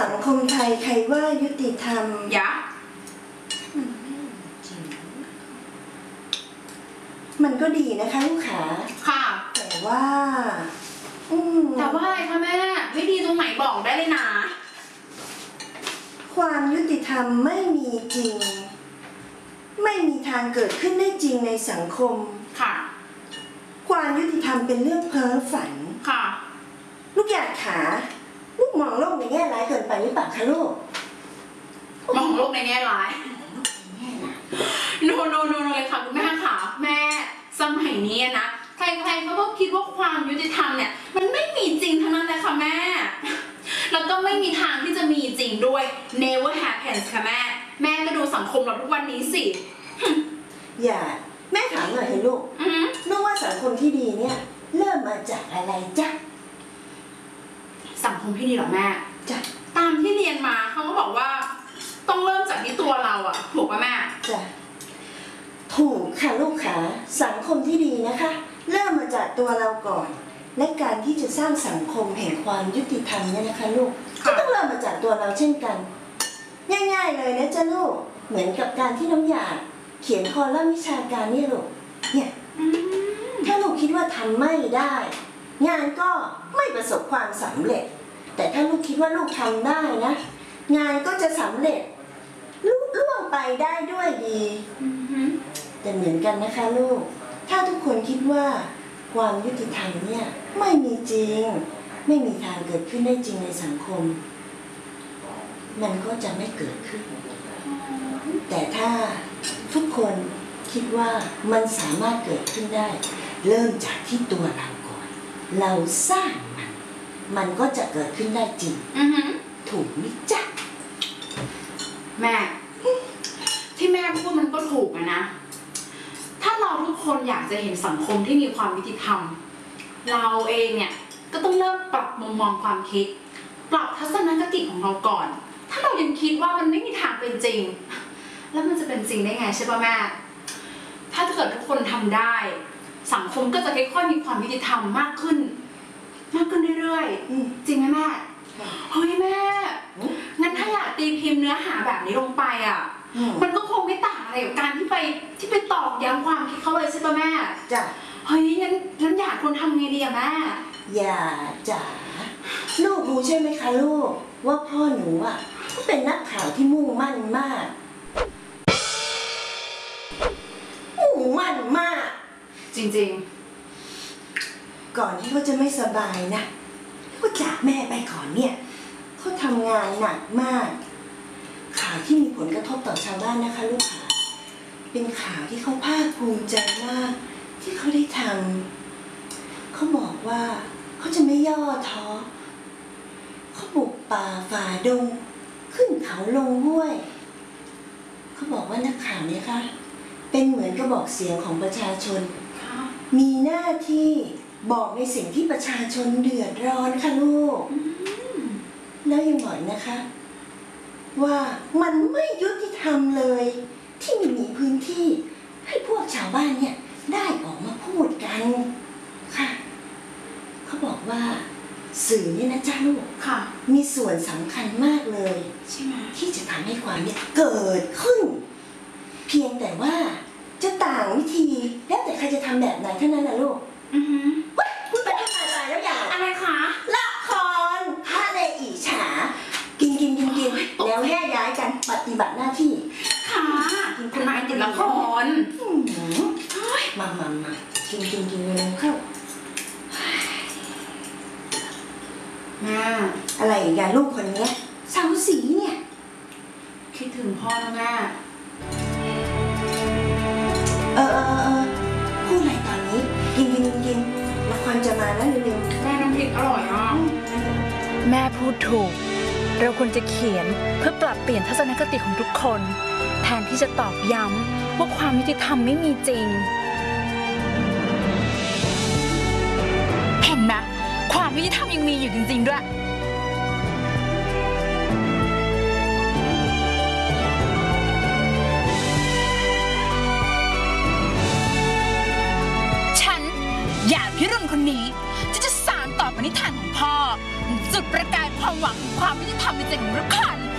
สังคมไทยใครว่ายุติธรรมยะมันก็ดีนะคะลูกขาค่ะแต่ว่าอะไรคะแม่ไม่ดีตรงไหนบอกได้เลยนะความยุติธรรมไม่มีจริงไม่มีทางเกิดขึ้นได้จริงในสังคมค่ะความยุติธรรมเป็นเรื่องเพ้อฝันค่ะลูกหยาดขาลูกมองโลกในแง่ร้ายเกินไปหรือเปล่าคะลูกมองโลกในแง่ร้ายโนเลยค่ะคุณแม่ค่ะแม่สมัยนี้นะใครๆเขาก็คิดว่าความยุติธรรมเนี่ยมันไม่มีจริงทั้งนั้นเลยค่ะแม่แล้วก็ไม่มีทางที่จะมีจริงด้วย never happens ค่ะแม่ก็ดูสังคมเราทุกวันนี้สิอย่าแม่ถามหน่อยให้ลูกนึกว่าสังคมที่ดีเนี่ยเริ่มมาจากอะไรจ๊ะสังคมที่ดีหรอแม่จ้ะตามที่เรียนมาเขาก็บอกว่าต้องเริ่มจากที่ตัวเราอะถูกป่ะแม่จ้ะถูกค่ะลูกขาสังคมที่ดีนะคะเริ่มมาจากตัวเราก่อนและการที่จะสร้างสังคมแห่งความยุติธรรมเนี่ยนะคะลูกก็ต้องเริ่มมาจากตัวเราเช่นกันง่ายๆเลยนะจ๊ะลูกเหมือนกับการที่น้องหยาดเขียนคอลัมน์วิชาการนี่ลูกเนี่ยถ้าลูกคิดว่าทำไม่ได้งานก็ไม่ประสบความสำเร็จแต่ถ้าลูกคิดว่าลูกทำได้นะงานก็จะสำเร็จล่วงไปได้ด้วยดีแต่เหมือนกันนะคะลูกถ้าทุกคนคิดว่าความยุติธรรมเนี่ยไม่มีจริงไม่มีทางเกิดขึ้นได้จริงในสังคมมันก็จะไม่เกิดขึ้นแต่ถ้าทุกคนคิดว่ามันสามารถเกิดขึ้นได้เริ่มจากที่ตัวเราก่อนเราสร้างมันก็จะเกิดขึ้นได้จริงถูกไหมจ๊ะแม่ที่แม่พูดมันก็ถูกนะถ้าเราทุกคนอยากจะเห็นสังคมที่มีความยุติธรรมเราเองเนี่ยก็ต้องเริ่มปรับมุมมองความคิดปรับทัศนคติของเราก่อนถ้าเรายังคิดว่ามันไม่มีทางเป็นจริงแล้วมันจะเป็นจริงได้ไงใช่ป่ะแม่ถ้าเกิดทุกคนทำได้สังคมก็จะค่อยๆมีความยุติธรรมมากขึ้นเรื่อยๆจริงไหมแม่เฮ้ยแม่งั้นถ้าอยากตีพิมพ์เนื้อหาแบบนี้ลงไปอ่ะมันก็คงไม่ต่างอะไรกับการที่ไปตอกย้ำความคิดเขาเลยใช่ป่ะแม่จ้ะเฮ้ยงั้นอยากควรทำไงดีอะแม่อย่าจ๋าลูกรู้ใช่ไหมคะลูกว่าพ่อหนูอ่ะก็เป็นนักข่าวที่มุ่งมั่นมากจริงๆก่อนที่เขาจะไม่สบายนะเขาจากแม่ไปก่อนเนี่ยเขาทำงานหนักมากข่าวที่มีผลกระทบต่อชาวบ้านนะคะลูกค่ะเป็นข่าวที่เขาภาคภูมิใจมากที่เขาได้ทำเขาบอกว่าเขาจะไม่ย่อท้อเขาบุกป่าฝ่าดงขึ้นเขาลงห้วยเขาบอกว่านักข่าวเนี่ยค่ะเป็นเหมือนกระบอกเสียงของประชาชนมีหน้าที่บอกในสิ่งที่ประชาชนเดือดร้อนค่ะลูกแล้วยังบอกนะคะว่ามันไม่ยุติธรรมเลยที่มีพื้นที่ให้พวกชาวบ้านเนี่ยได้ออกมาพูดกันค่ะเขาบอกว่าสื่อเนี่ยนะจ้าลูกค่ะมีส่วนสำคัญมากเลยใช่ไหมที่จะทำให้ความเนี่ยเกิดขึ้นเพียงแต่ว่าจะต่างวิธีแล้วแต่ใครจะทำแบบไหนเท่านั้นนะลูกว้ยพูดไปพูดมาตายแล้วอย่างอะไรคะละครทะเลอิจฉากินแล้วแยกย้ายกันปฏิบัติหน้าที่ค่ะคุณนายติดละครมากินเลยเข้าแม่อะไรอีกอะลูกคนนี้สาวสีเนี่ยคิดถึงพ่อแล้วแม่พูดอะไรตอนนี้กินละครจะมาแล้วเร็วแม่น้ำพริกอร่อยอ่ะแม่พูดถูกเราควรจะเขียนเพื่อปรับเปลี่ยนทัศนคติของทุกคนแทนที่จะตอกย้ำว่าความยุติธรรมไม่มีจริงเห็นไหมความยุติธรรมยังมีอยู่จริงๆด้วยหยาดพิรุณคนนี้จะสานต่อปณิธานของพ่อจุดประกายความความหวังของความยุติธรรมในใจของทุกคน